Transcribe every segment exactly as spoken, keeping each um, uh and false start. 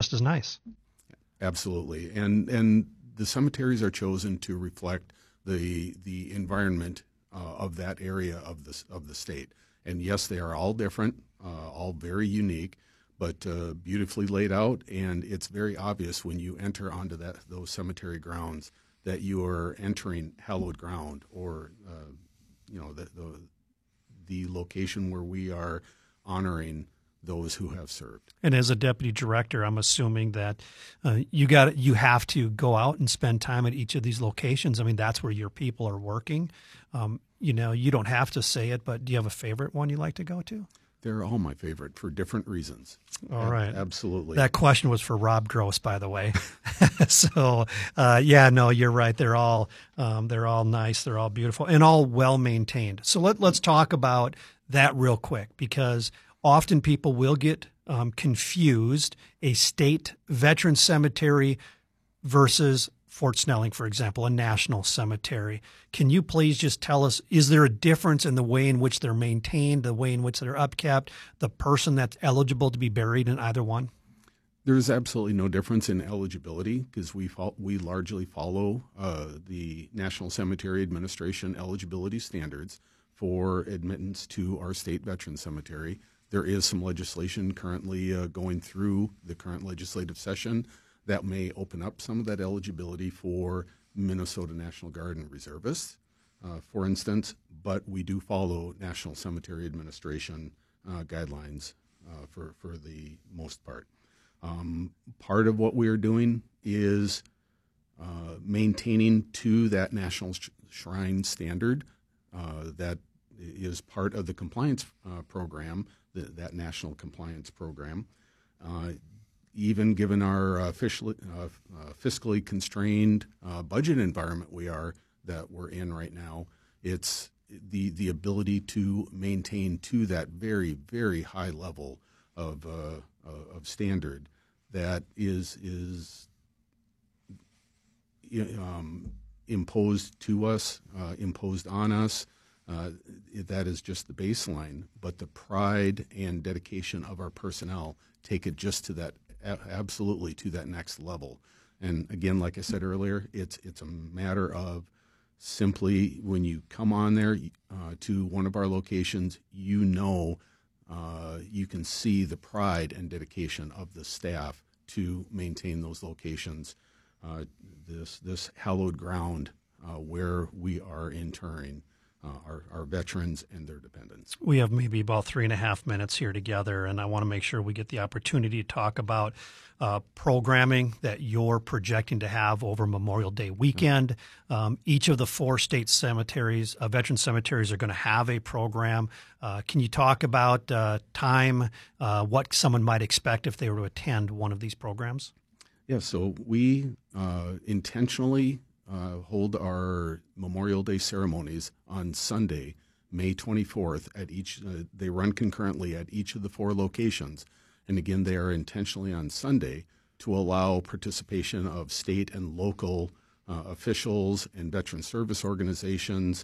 just as nice. Absolutely. And and the cemeteries are chosen to reflect the the environment uh, of that area of the, of the state. And yes, they are all different, uh, all very unique, but uh, beautifully laid out. And it's very obvious when you enter onto that those cemetery grounds that you are entering hallowed ground, or uh, you know the, the the location where we are honoring those who have served. And as a deputy director, I'm assuming that uh, you got you have to go out and spend time at each of these locations. I mean, that's where your people are working. Um, you know, you don't have to say it, but do you have a favorite one you like to go to? They're all my favorite for different reasons. All right. Absolutely. That question was for Rob Gross, by the way. so, uh, yeah, no, you're right. They're all um, they're all nice. They're all beautiful and all well maintained. So let, let's talk about that real quick, because often people will get um, confused. A state veteran cemetery versus Fort Snelling, for example, a national cemetery. Can you please just tell us, is there a difference in the way in which they're maintained, the way in which they're upkept, the person that's eligible to be buried in either one? There's absolutely no difference in eligibility, because we fo- we largely follow uh, the National Cemetery Administration eligibility standards for admittance to our state veteran cemetery. There is some legislation currently uh, going through the current legislative session that may open up some of that eligibility for Minnesota National Guard and reservists, uh, for instance, but we do follow National Cemetery Administration uh, guidelines uh, for, for the most part. Um, part of what we are doing is uh, maintaining to that National Sh- Shrine standard uh, that is part of the compliance uh, program, the, that national compliance program. Uh, even given our uh, fiscally, uh, uh, fiscally constrained uh, budget environment we are that we're in right now, it's the the ability to maintain to that very, very high level of uh, uh, of standard that is is um, imposed to us, uh, imposed on us. Uh, that is just the baseline, but the pride and dedication of our personnel take it just to that, absolutely to that next level. And again, like I said earlier, it's it's a matter of simply when you come on there uh, to one of our locations, you know, uh, you can see the pride and dedication of the staff to maintain those locations, uh, this this hallowed ground uh, where we are interring Uh, our, our veterans and their dependents. We have maybe about three and a half minutes here together, and I want to make sure we get the opportunity to talk about uh, programming that you're projecting to have over Memorial Day weekend. Um, each of the four state cemeteries, uh, veteran cemeteries, are going to have a program. Uh, can you talk about uh, time, uh, what someone might expect if they were to attend one of these programs? Yeah, so we uh, intentionally Uh, hold our Memorial Day ceremonies on Sunday, May twenty-fourth. At each, uh, they run concurrently at each of the four locations, and again, they are intentionally on Sunday to allow participation of state and local uh, officials and veteran service organizations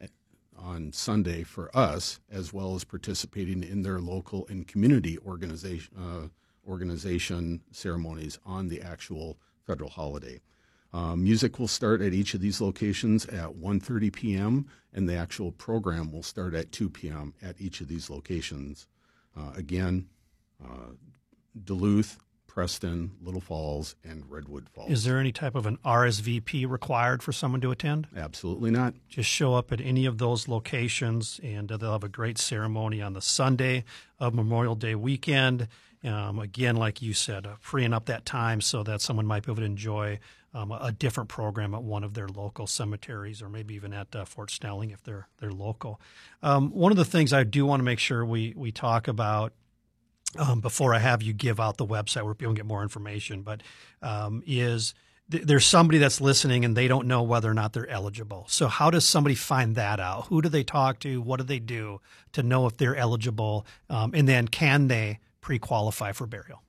on Sunday for us, as well as participating in their local and community organization uh, organization ceremonies on the actual federal holiday. Uh, music will start at each of these locations at one thirty p.m., and the actual program will start at two p.m. at each of these locations. Uh, again, uh, Duluth, Preston, Little Falls, and Redwood Falls. Is there any type of an R S V P required for someone to attend? Absolutely not. Just show up at any of those locations, and they'll have a great ceremony on the Sunday of Memorial Day weekend. Um, again, like you said, uh, freeing up that time so that someone might be able to enjoy um, a, a different program at one of their local cemeteries, or maybe even at uh, Fort Snelling if they're they're local. Um, one of the things I do want to make sure we we talk about um, before I have you give out the website where people can get more information, but um, is th- there's somebody that's listening and they don't know whether or not they're eligible. So how does somebody find that out? Who do they talk to? What do they do to know if they're eligible? Um, and then can they pre-qualify for burial?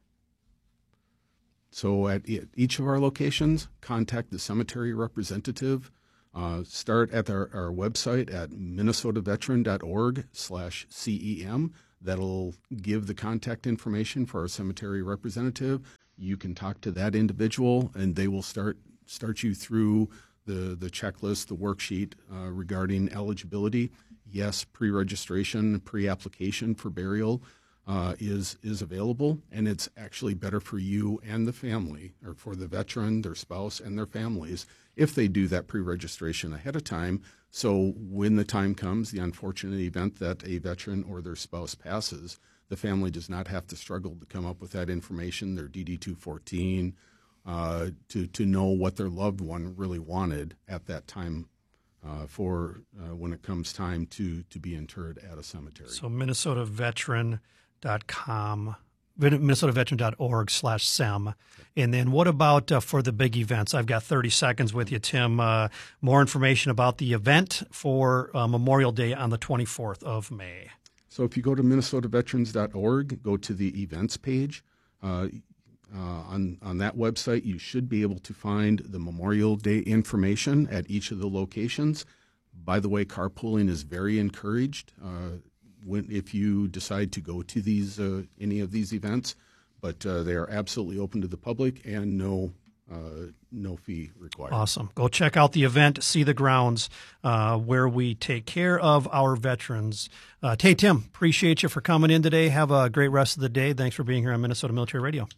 So at each of our locations, contact the cemetery representative. Uh, start at our, our website at minnesotaveteran.org slash CEM. That'll give the contact information for our cemetery representative. you can talk to that individual, and they will start start you through the, the checklist, the worksheet uh, regarding eligibility. Yes, pre-registration, pre-application for burial uh, is is available, and it's actually better for you and the family, or for the veteran, their spouse, and their families, if they do that pre-registration ahead of time. So when the time comes, the unfortunate event that a veteran or their spouse passes, the family does not have to struggle to come up with that information, their D D two fourteen, uh, to, to know what their loved one really wanted at that time uh, for uh, when it comes time to, to be interred at a cemetery. So Minnesota Veteran dot com, Minnesota Veteran dot org slash SEM. And then what about uh, for the big events? I've got thirty seconds with you, Tim. Uh, more information about the event for uh, Memorial Day on the twenty-fourth of May. So if you go to Minnesota Veterans dot org, go to the events page. Uh, uh, on, on that website, you should be able to find the Memorial Day information at each of the locations. By the way, carpooling is very encouraged uh, when if you decide to go to these uh, any of these events, but uh, they are absolutely open to the public and no Uh, no fee required. Awesome. Go check out the event, see the grounds uh, where we take care of our veterans. Uh, hey, Tim, appreciate you for coming in today. Have a great rest of the day. Thanks for being here on Minnesota Military Radio.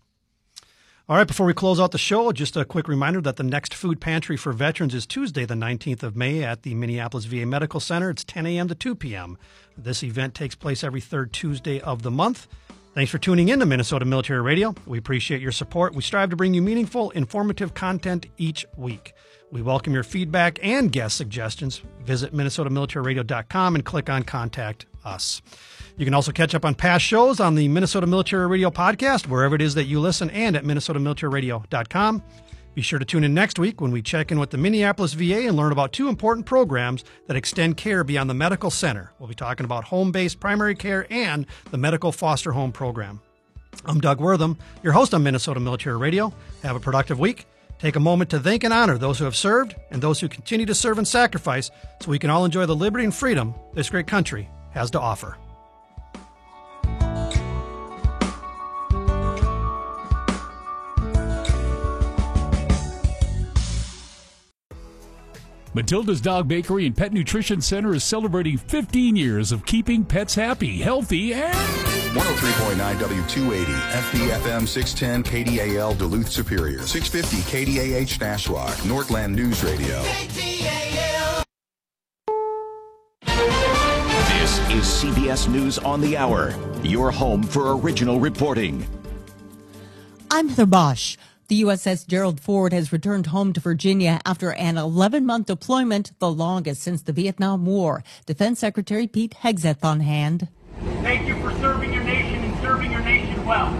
All right, before we close out the show, just a quick reminder that the next food pantry for veterans is Tuesday, the nineteenth of May at the Minneapolis V A Medical Center. It's ten a.m. to two p.m. This event takes place every third Tuesday of the month. Thanks for tuning in to Minnesota Military Radio. We appreciate your support. We strive to bring you meaningful, informative content each week. We welcome your feedback and guest suggestions. Visit Minnesota Military Radio dot com and click on Contact Us. You can also catch up on past shows on the Minnesota Military Radio podcast, wherever it is that you listen, and at Minnesota Military Radio dot com. Be sure to tune in next week when we check in with the Minneapolis V A and learn about two important programs that extend care beyond the medical center. We'll be talking about home-based primary care and the medical foster home program. I'm Doug Wortham, your host on Minnesota Military Radio. Have a productive week. Take a moment to thank and honor those who have served and those who continue to serve and sacrifice so we can all enjoy the liberty and freedom this great country has to offer. Matilda's Dog Bakery and Pet Nutrition Center is celebrating fifteen years of keeping pets happy, healthy, and... one oh three point nine W two eighty, F B F M six ten K D A L Duluth Superior, six fifty K D A H Nashwauk, Northland News Radio. K D A L. This is C B S News on the Hour, your home for original reporting. I'm Heather Bosch. The U S S Gerald Ford has returned home to Virginia after an eleven-month deployment, the longest since the Vietnam War. Defense Secretary Pete Hegseth on hand. Thank you for serving your nation and serving your nation well.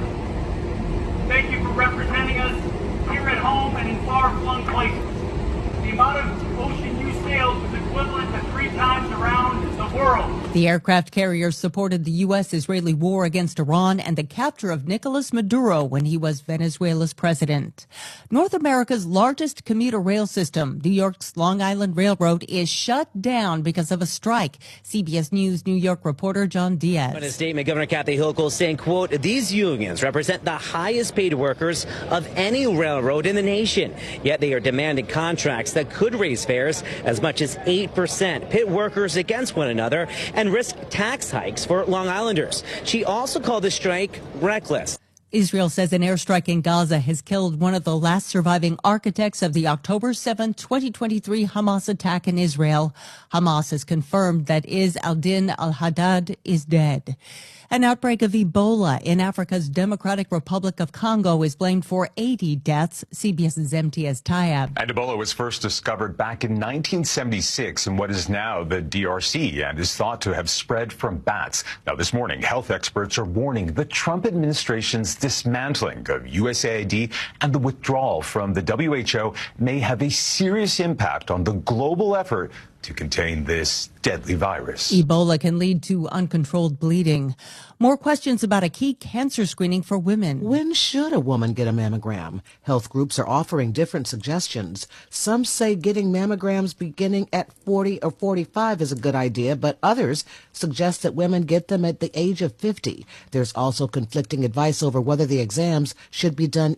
Thank you for representing us here at home and in far-flung places. The amount of ocean you sailed was equivalent to three times around the world. The aircraft carrier supported the U S-Israeli war against Iran and the capture of Nicolas Maduro when he was Venezuela's president. North America's largest commuter rail system, New York's Long Island Railroad, is shut down because of a strike. C B S News New York reporter John Diaz. In a statement, Governor Kathy Hochul saying, quote, these unions represent the highest paid workers of any railroad in the nation. Yet they are demanding contracts that could raise fares as much as eight percent, pit workers against one another, and risk tax hikes for Long Islanders. She also called the strike reckless. Israel says an airstrike in Gaza has killed one of the last surviving architects of the October seventh, twenty twenty-three Hamas attack in Israel. Hamas has confirmed that Izz al-Din al-Haddad is dead. An outbreak of Ebola in Africa's Democratic Republic of Congo is blamed for eighty deaths. CBS's M T S Tayab. And Ebola was first discovered back in nineteen seventy-six in what is now the D R C and is thought to have spread from bats. Now, this morning, health experts are warning the Trump administration's dismantling of U S A I D and the withdrawal from the W H O may have a serious impact on the global effort to contain this deadly virus. Ebola can lead to uncontrolled bleeding. More questions about a key cancer screening for women. When should a woman get a mammogram? Health groups are offering different suggestions. Some say getting mammograms beginning at forty or forty-five is a good idea, but others suggest that women get them at the age of fifty. There's also conflicting advice over whether the exams should be done